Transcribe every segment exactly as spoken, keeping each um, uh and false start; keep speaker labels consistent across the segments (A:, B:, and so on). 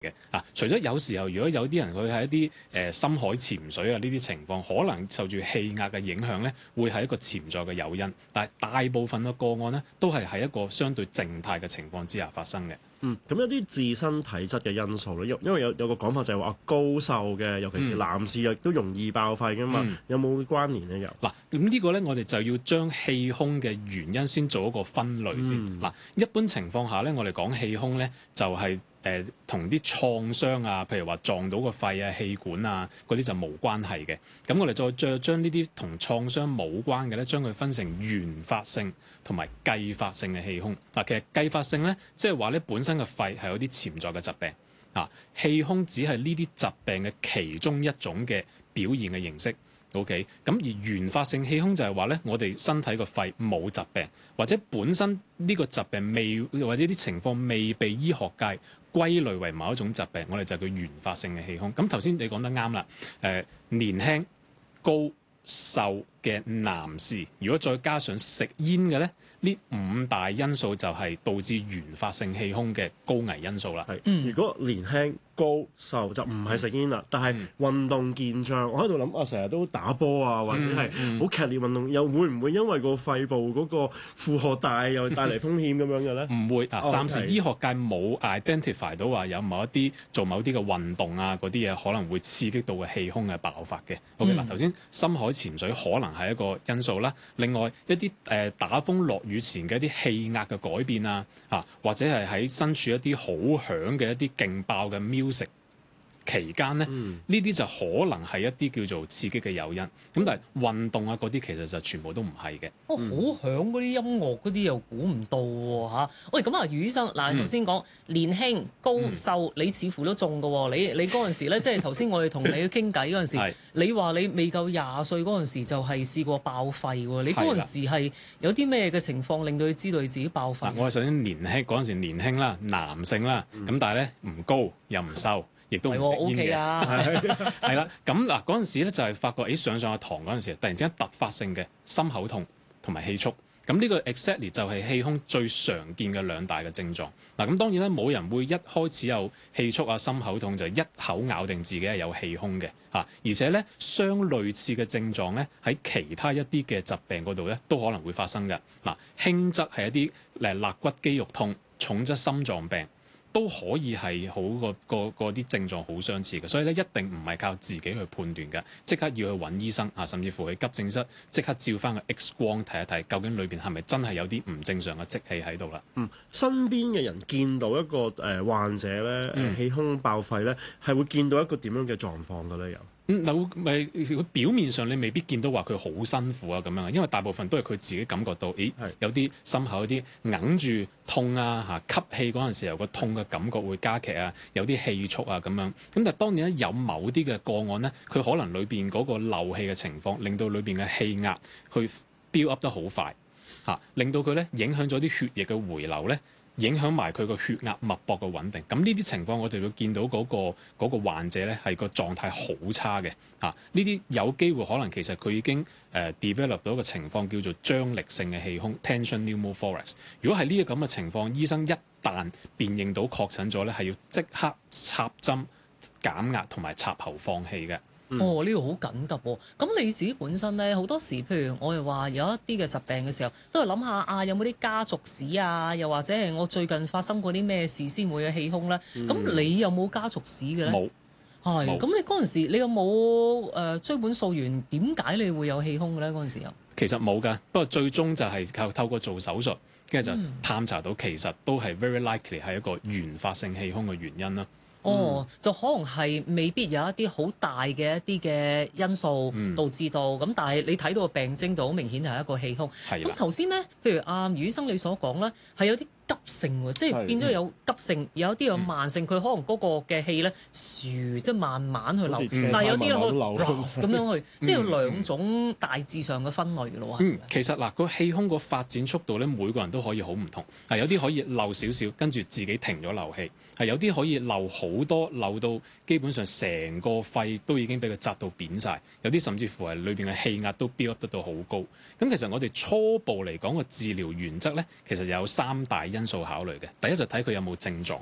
A: 嘅啊，除咗有時候如果有啲人佢係一啲誒、呃、深海潛水啊呢啲情況，可能受住氣壓嘅影響咧，會係一個潛在嘅誘因。但係大部分嘅個案咧，都係喺一個相對靜態嘅情況之下發生嘅。
B: 嗯，咁有啲自身體質嘅因素咧，因因為有有個講法就係話高瘦嘅，尤其是男士亦都容易爆肺噶嘛，嗯、有冇關聯咧？有
A: 嗱，咁呢個咧，我哋就要將氣胸嘅原因先做一個分類先。嗱、嗯，一般情況下咧，我哋講氣胸咧，就係誒同啲創傷啊，譬如話撞到個肺啊、氣管啊嗰啲就冇關係嘅。咁我哋再再將呢啲同創傷冇關嘅咧，將佢分成原發性同埋繼發性嘅氣胸。嗱，其實繼發性咧，即係話咧本身嘅肺係有啲潛在嘅疾病。啊，氣胸只係呢啲疾病嘅其中一種嘅表現嘅形式。OK， 咁而原發性氣胸就係話咧，我哋身體個肺冇疾病，或者本身呢個疾病未或者啲情況未被醫學界歸類為某一種疾病，我哋就叫原發性嘅氣胸。咁頭先你講得啱啦，誒、呃、年輕高瘦嘅男士，如果再加上食煙嘅咧，呢五大因素就係導致原發性氣胸嘅高危因素啦。
B: 係，如果年輕高瘦就唔係食煙啦，嗯、但係運動健壯，我喺度諗啊，成日都打波啊，或者係好劇烈運動，又會唔會因為個肺部嗰個負荷大，又帶嚟風險咁樣嘅咧？唔
A: 會啊，暫時醫學界冇 identify 到話有某一啲做某啲嘅運動啊嗰啲嘢可能會刺激到個氣胸嘅爆發嘅。OK 嗱、嗯，頭先深海潛水可能係一個因素啦，另外一啲誒、呃、打風落雨前嘅一啲氣壓嘅改變啊，嚇或者係喺身處一啲好響嘅一啲勁爆嘅 music期間咧，呢啲、嗯、就可能係一啲叫做刺激嘅誘因。咁但係運動啊嗰啲其實就全部都唔係嘅。
C: 哦，好響嗰啲音樂嗰啲又估唔到喎嚇。喂，咁啊，余醫生嗱，頭先講年輕高瘦，嗯、你似乎都中㗎喎。你你嗰陣時咧，即係頭先我哋同你去傾偈嗰陣時，是你話你未夠廿歲嗰陣時就係試過爆肺喎。你嗰陣時係有啲咩嘅情況令到你知道你自己爆肺？
A: 我係首先年輕嗰陣時年輕啦，男性啦，咁、嗯、但係咧唔高又唔瘦。亦都唔食煙嘅，係啦。咁嗱嗰陣時咧就係發覺，誒上上下堂嗰陣時，突然之間突發性嘅心口痛同埋氣促。咁呢個 exactly 就係氣胸最常見嘅兩大嘅症狀。嗱咁當然啦，冇人會一開始有氣促啊、心口痛就一口咬定自己係有氣胸嘅嚇。而且咧，相類似嘅症狀咧喺其他一啲嘅疾病嗰度咧都可能會發生嘅。嗱，輕則係一啲誒肋骨肌肉痛，重則心臟病。都可以係好個個個啲症狀好相似嘅，所以咧一定唔係靠自己去判斷嘅，即刻要去揾醫生啊，甚至乎去急症室即刻照翻個 X 光睇一睇，究竟裏邊係咪真係有啲唔正常嘅積氣喺度啦？
B: 嗯，身邊嘅人見到一個誒、呃、患者咧，誒氣胸爆肺咧，係會見到一個點樣嘅狀況嘅咧？又
A: 嗯，嗱，咪佢表面上你未必見到話佢好辛苦啊咁樣，因為大部分都係佢自己感覺到，咦，有啲心口有啲硬住痛啊嚇，吸氣嗰陣時候個痛嘅感覺會加劇啊，有啲氣促啊咁樣。咁但係當然咧，有某啲嘅個案咧，佢可能裏邊嗰個漏氣嘅情況，令到裏邊嘅氣壓去 build up 得好快嚇，令到佢咧影響咗啲血液嘅回流咧。影響埋佢個血壓脈搏嘅穩定，咁呢啲情況我哋會見到嗰個嗰個患者咧係個狀態好差嘅嚇，呢啲有機會可能其實佢已經誒 develop 到一個情況叫做張力性嘅氣胸 tension pneumothorax。如果係呢個咁嘅情況，醫生一旦辨認到確診咗咧，係要即刻插針減壓同埋插喉放氣嘅。
C: 哦，呢個好緊急喎！咁你自己本身咧，好多時，譬如我哋話有一啲嘅疾病嘅時候，都係諗下啊，有冇啲家族史啊？又或者係我最近發生過啲咩事先會有氣胸咧？咁、嗯、你有冇家族史嘅咧？
A: 冇。
C: 係。咁你嗰陣時，你有冇誒、呃、追本溯源？點解你會有氣胸嘅咧？嗰陣時候
A: 其實冇㗎，不過最終就係靠透過做手術，跟住就探查到其實都係 very likely 係一個原發性氣胸嘅原因啦。
C: 哦，就可能係未必有一啲好大嘅一啲嘅因素導致到，咁、嗯、但係你睇到個病徵就好明顯係一個氣胸。咁頭先咧，譬如阿余醫生你所講咧，係有啲急性喎，即係變咗有急性，有啲有慢性，佢、嗯、可能嗰個嘅氣咧，噓即係慢慢去流，但係有啲咧可以咁樣去，即係有兩種大致上嘅分類嘅咯。
A: 嗯，其實嗱個氣胸個發展速度咧，每個人都可以好唔同。係有啲可以漏少少，跟住自己停咗流氣；係有啲可以漏好多，漏到基本上成個肺都已經俾佢窒到扁晒。有啲甚至乎係裏邊嘅氣壓都 build up 得到好高。咁其實我哋初步嚟講個治療原則咧，其實有三大因素考慮嘅。第一就睇佢有冇症狀，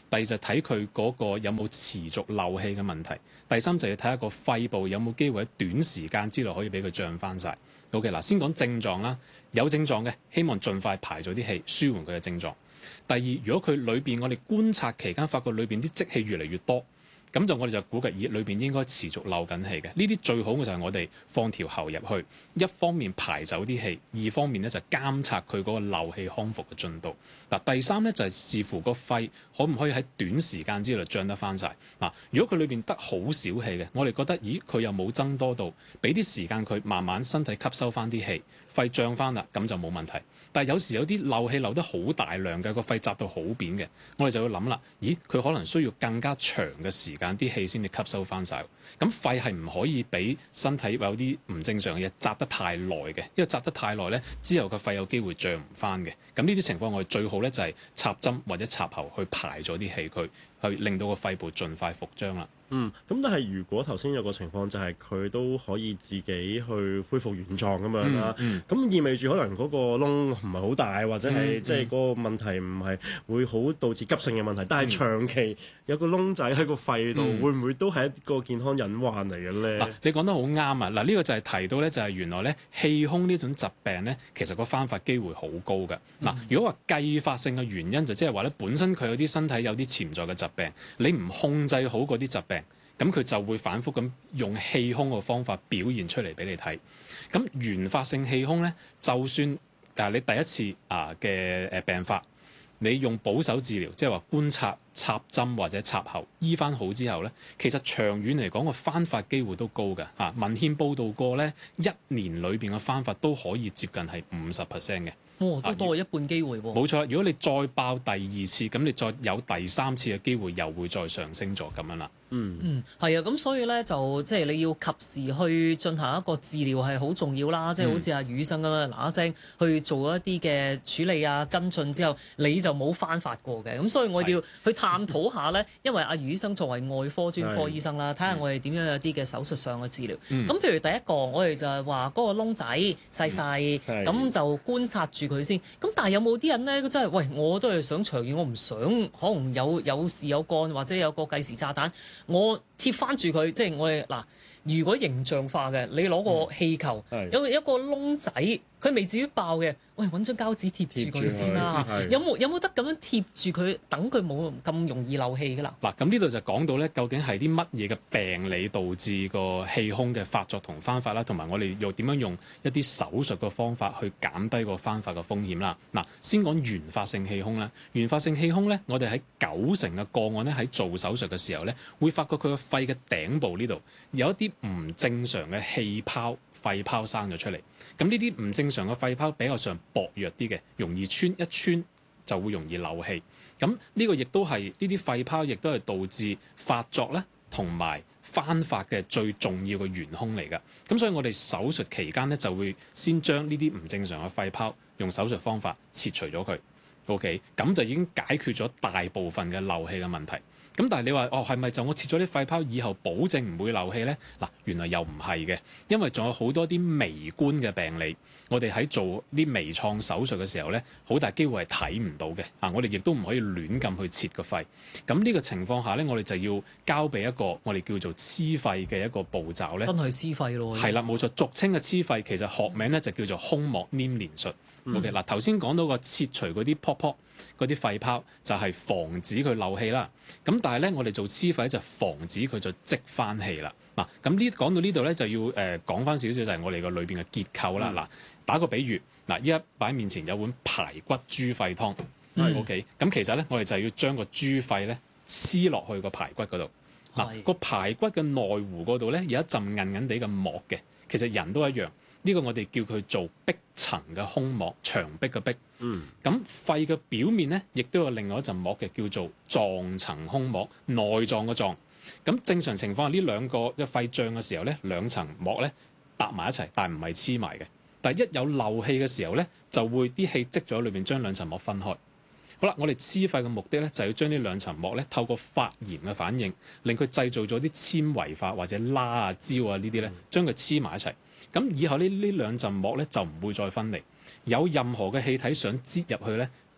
A: 第二就睇佢嗰個有冇持續漏氣嘅問題，第三就要睇下個肺部有冇機會喺短時間之內可以俾佢脹翻晒。OK 嗱，先講症狀啦，有症狀嘅希望盡快排咗啲氣，舒緩佢嘅症狀。第二，如果佢裏邊我哋觀察期間發覺裏邊啲積氣越嚟越多，咁就我哋就估計，咦，裏邊應該持續漏緊氣嘅。呢啲最好嘅就係我哋放條喉入去，一方面排走啲氣，二方面咧就監察佢嗰個漏氣康復嘅進度。嗱，第三咧就係視乎個肺可唔可以喺短時間之內脹得翻晒。嗱，如果佢裏邊得好少氣嘅，我哋覺得，咦，佢又冇增多到，俾啲時間佢慢慢身體吸收翻啲氣，肺脹翻啦，咁就冇問題。但係有時有啲漏氣漏得好大量嘅，個肺窄到好扁嘅，我哋就要諗啦，咦，佢可能需要更加長嘅時間啲氣先至吸收翻晒。咁肺係唔可以俾身體有啲唔正常嘅嘢窄得太耐嘅，因為窄得太耐咧，之後個肺有機會脹唔翻嘅。咁呢啲情況我哋最好咧就係插針或者插喉去排咗啲氣佢，去令到個肺部盡快復張啦。
B: 嗯，咁但係如果頭先有個情況就係佢都可以自己去恢復原狀咁樣啦，咁、嗯嗯、意味住可能嗰個窿唔係好大，或者係、嗯、即係嗰個問題唔係會好導致急性嘅問題，但係長期有個窿仔喺個肺度，嗯、會唔會都係一個健康隱患嚟嘅咧？嗱，
A: 你講得好啱啊！嗱，呢個就係提到咧，就係原來咧氣胸呢種疾病咧，其實個翻發機會好高嘅。嗱、嗯，如果話繼發性嘅原因，就即係話咧本身佢有啲身體有啲潛在嘅疾病，你唔控制好嗰啲疾病。咁佢就會反覆咁用氣胸嘅方法表現出嚟俾你睇。咁原發性氣胸咧，就算但係你第一次啊嘅誒病發，你用保守治療，即係話觀察、插針或者插喉醫翻好之後咧，其實長遠嚟講個翻發機會都高嘅嚇。文獻報道過咧，一年裏邊嘅翻發都可以接近係五十 percent 嘅。
C: 哦，都多過一半機會喎。
A: 冇錯，如果你再爆第二次，咁你再有第三次嘅機會，又會再上升咗咁樣啦。
B: 嗯
C: 嗯，係啊，咁所以咧就即係你要及時去進行一個治療係好重要啦。即係好似阿余醫生咁樣嗱一聲去做一啲嘅處理啊跟進之後，你就冇翻發過嘅。咁所以我哋要去探討下咧，因為阿余醫生作為外科專科醫生啦，睇下我哋點樣有啲嘅手術上嘅治療。咁、嗯、譬如第一個，我哋就係話嗰個窿仔細細，咁、嗯、就觀察住佢先。咁但係有冇啲人咧，真係喂，我都係想長遠，我唔想可能有有事有幹或者有個計時炸彈。我貼翻住佢，即係我哋嗱，如果形象化嘅，你攞個氣球，嗯、有一個窿仔，佢未至於爆嘅，喂，揾張膠紙貼住佢先啦。有冇有冇得咁樣貼住佢，等佢冇咁容易漏氣㗎啦？嗱，
A: 咁呢度就講到咧，究竟係啲乜嘢嘅病理導致個氣胸嘅發作同翻發啦，同埋我哋又點樣用一啲手術嘅方法去減低個翻發嘅風險啦？嗱，先講原發性氣胸啦。原發性氣胸咧，我哋喺九成嘅個案咧，喺做手術嘅時候咧，會發覺佢個肺嘅頂部呢度有一啲唔正常嘅氣泡、肺泡生咗出嚟。咁呢啲唔正常嘅肺泡比較上薄弱啲嘅，容易穿，一穿就會容易漏氣。咁呢個亦都係呢啲肺泡，亦都係導致發作咧同埋翻發嘅最重要嘅元兇嚟㗎。咁所以我哋手術期間咧就會先將呢啲唔正常嘅肺泡用手術方法切除咗佢。OK，咁就已經解決咗大部分嘅漏氣嘅問題。咁但係你話哦，係咪就我切咗啲肺泡以後保證唔會漏氣呢？嗱，原來又唔係嘅，因為仲有好多啲微觀嘅病理，我哋喺做啲微創手術嘅時候呢，好大機會係睇唔到嘅。啊，我哋亦都唔可以亂咁去切個肺。咁呢個情況下呢，我哋就要交俾一個我哋叫做黐肺嘅一個步驟呢，
C: 真係黐肺咯。
A: 係啦，冇錯，俗稱嘅黐肺，其實學名呢就叫做胸膜黏連術。OK，嗱，頭先講到個切除嗰啲泡泡嗰啲肺泡，就係防止佢漏氣啦。咁但係咧，我哋做黐肺就防止佢就積翻氣啦。嗱，咁呢講到呢度咧，就要誒講翻少少，就係我哋個裏邊嘅結構啦。嗱、嗯，打個比喻，嗱，依家擺喺面前有碗排骨豬肺湯。嗯、OK，咁其實咧，我哋就係要將個豬肺咧黐落去個排骨嗰度。嗱是，個排骨嘅內弧嗰度咧有一陣韌韌地嘅膜嘅，其實人都一樣。呢個我哋叫佢做壁層嘅胸膜，牆壁嘅壁。嗯。咁肺嘅表面咧，亦都有另外一層膜嘅，叫做臟層胸膜，內臟嘅臟。咁正常情況下，呢兩個一肺脹嘅時候咧，兩層膜咧搭埋一齊，但係唔係黐埋嘅。但係一有漏氣嘅時候咧，就會啲氣積咗喺裏邊，將兩層膜分開。好啦，我哋黐肺嘅目的咧，就係要將呢兩層膜咧，透過發炎嘅反應，令佢製造咗啲纖維化或者拉啊、焦啊呢啲咧，將佢黐埋一齊。咁以後呢呢兩層膜咧就唔會再分離，有任何嘅氣體想擠入去咧，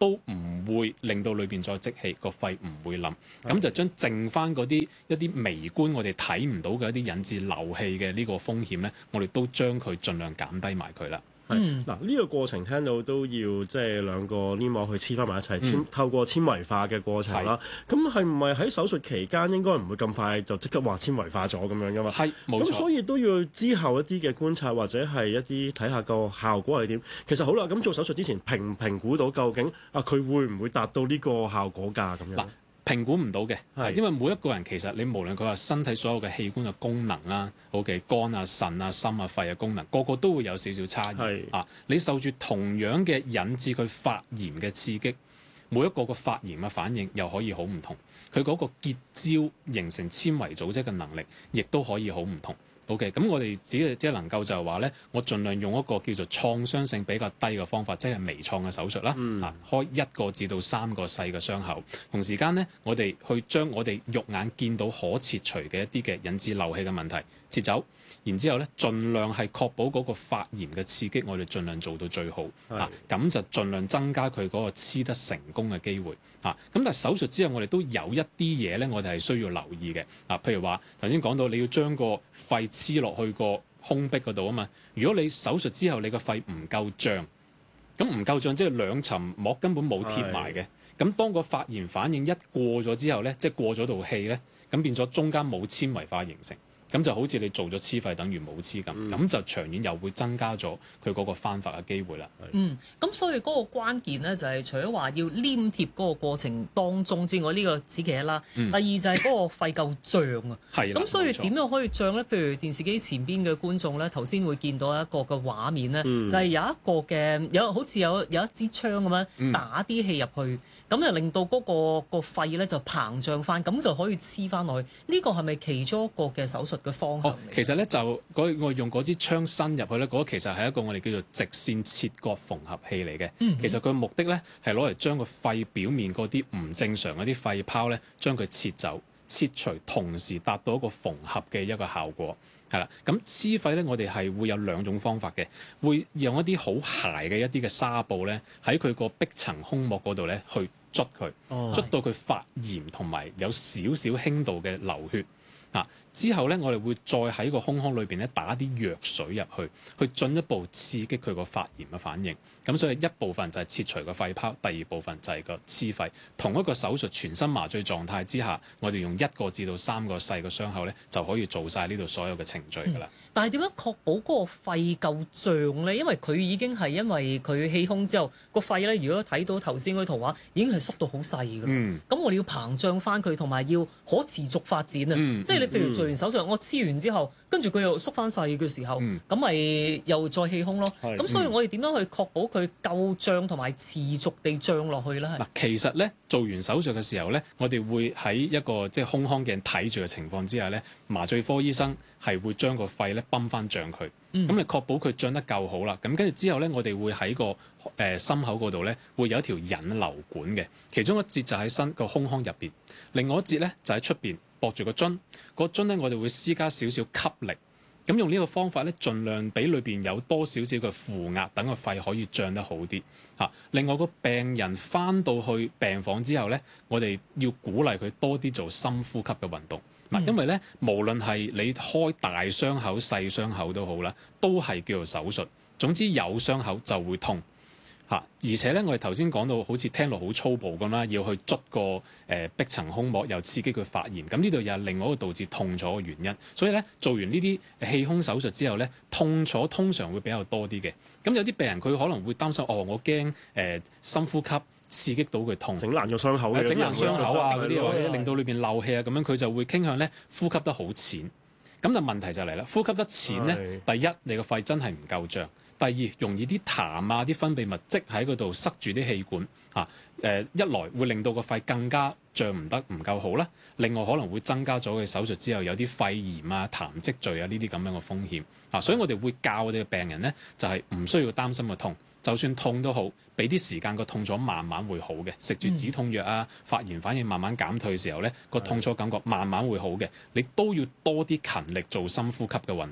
A: 都唔會令到裏邊再積氣，個肺唔會冧。咁就將剩翻嗰啲一啲微觀我哋睇唔到嘅一啲引致漏氣嘅呢個風險咧，我哋都將佢盡量減低埋佢啦。
B: 嗱，呢個過程聽到都要即係兩個黏膜去黐翻埋一齊，纖透過纖維化嘅過程啦。咁係唔係喺手術期間應該唔會咁快就即刻話纖維化咗咁樣噶嘛？
A: 係，冇錯。
B: 咁所以都要之後一啲嘅觀察或者係一啲睇下個效果係點。其實好啦，咁做手術之前評唔評估到究竟啊佢會唔會達到呢個效果㗎咁樣？
A: 評估唔到嘅，因為每一個人其實你無論佢話身體所有嘅器官嘅功能啦，OK，肝啊、腎啊、心啊、肺嘅功能，個個都會有少少差異。啊，你受住同樣嘅引致佢發炎嘅刺激，每一個個發炎嘅反應又可以好唔同，佢嗰個結焦形成纖維組織嘅能力，亦都可以好唔同。OK，咁我哋只係只係能夠就係話咧，我盡量用一個叫做創傷性比較低嘅方法，即係微創嘅手術啦。嗯、啊，開一個至到三個細嘅傷口，同時間咧，我哋去將我哋肉眼見到可切除嘅一啲嘅引致漏氣嘅問題切走，然之後咧，盡量係確保嗰個發炎嘅刺激，我哋盡量做到最好。啊，咁就盡量增加佢嗰個黐得成功嘅機會。啊，咁但係手術之後，我哋都有一啲嘢咧，我哋係需要留意嘅。啊，譬如話頭先講到你要將個肺黐落去個胸壁嗰度啊嘛。如果你手術之後你個肺唔夠脹，咁唔夠脹即係兩層膜根本冇貼埋嘅。咁當個發炎反應一過咗之後咧，即係過咗道氣咧，咁變咗中間冇纖維化形成。咁就好似你做咗黐肺，等於冇黐咁，咁、嗯、就長遠又會增加咗佢嗰個翻發嘅機會啦。
C: 嗯，咁所以嗰個關鍵咧就係除咗話要黏貼嗰個過程當中之外，呢、呢個此其一啦。嗯、第二就係嗰個肺夠脹啊。係。咁所以點樣可以脹咧？譬如電視機前邊嘅觀眾咧，頭先會見到一個嘅畫面咧，嗯、就係有一個嘅有好似有有一支槍咁樣打啲氣入去，咁就、嗯、令到嗰、嗰個、嗰個肺咧就膨脹翻，咁就可以黐翻落去。呢、呢個係咪其中一個嘅手術嘅方向？哦，其實咧就我用嗰支槍伸入去咧，嗰、那個、其實係一個我哋叫做直線切割縫合器嚟嘅。嗯、哼其實佢目的咧係攞嚟將個肺表面嗰啲唔正常嗰啲肺泡咧，將佢切走、切除，同時達到一個縫合嘅一個效果。係啦，咁黐肺咧，我哋係會有兩種方法嘅，會用一啲好鞋嘅一啲嘅紗布咧，喺佢個壁層胸膜嗰度咧去捽佢，哦、捽到佢發炎同埋有少少輕度嘅流血。啊！之後咧，我哋會再喺個胸腔裏邊咧打啲藥水入去，去進一步刺激佢個發炎嘅反應。咁所以一部分就係切除個肺泡，第二部分就係個黐肺。同一個手術全身麻醉狀態之下，我哋用一個至到三個細嘅傷口咧，就可以做晒呢度所有嘅程序㗎啦、嗯。但係點樣確保嗰個肺夠脹咧？因為佢已經係因為佢氣胸之後個肺咧，如果睇到頭先嗰啲圖畫，已經係縮到好細㗎啦。咁、嗯、我哋要膨脹翻佢，同埋要可持續發展啊！嗯、即係你譬如做完手術，我黐完之後，跟住佢又縮翻細嘅時候，咁咪、嗯、又再氣胸咯。咁、嗯、所以我哋點樣去確保佢夠脹同埋持續地脹落去咧？嗱，其實咧做完手術嘅時候咧，我哋會喺一個即係胸腔鏡睇住嘅情況之下咧，麻醉科醫生係會將個肺咧泵翻脹佢，咁你確保佢脹得夠好啦。咁跟住之後咧，我哋會喺個誒、呃、心口嗰度咧，會有一條引流管嘅，其中一節就喺身個胸腔入邊，另外一節咧就喺出邊。駁住個樽，個樽咧我哋會施加少少吸力，咁用呢個方法咧，盡量俾裏邊有多少少嘅負壓，等個肺可以脹得好啲嚇。另外個病人翻到去病房之後咧，我哋要鼓勵佢多啲做深呼吸嘅運動嗱，嗯、因為咧無論係你開大傷口、細傷口都好啦，都係叫做手術。總之有傷口就會痛。而且咧，我哋頭先講到好似聽落好粗暴咁啦，要去捽個誒壁層胸膜，又刺激佢發炎，咁呢度又係另外一個導致痛楚嘅原因。所以咧，做完呢啲氣胸手術之後咧，痛楚通常會比較多啲嘅。咁有啲病人佢可能會擔心，哦，我驚誒、呃、深呼吸刺激到佢痛，整爛咗傷口嘅，整爛傷口啊嗰啲，或者令到裏邊漏氣啊咁樣，佢就會傾向咧呼吸得好淺。咁但問題就嚟啦，呼吸得淺咧，是第一你個肺真係唔夠脹。第二，容易啲痰啊、啲分泌物積喺嗰度塞住啲氣管啊，誒一來會令到個肺更加脹唔得唔夠好啦，另外可能會增加咗佢手術之後有啲肺炎啊、痰積聚啊呢啲咁樣嘅風險啊，所以我哋會教我哋嘅病人咧，就係唔需要擔心個痛，就算痛都好，俾啲時間個痛楚慢慢會好嘅，食住止痛藥啊，發炎反應慢慢減退嘅時候咧，個痛楚感覺慢慢會好嘅，你都要多啲勤力做深呼吸嘅運動。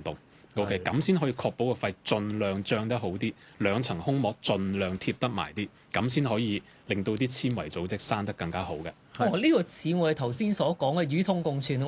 A: OK，咁先可以確保個肺盡量脹得好啲，兩層胸膜盡量貼得埋啲，咁先可以令到啲纖維組織生得更加好嘅。
C: 哦，呢、呢個似我哋頭先所講嘅與痛共存。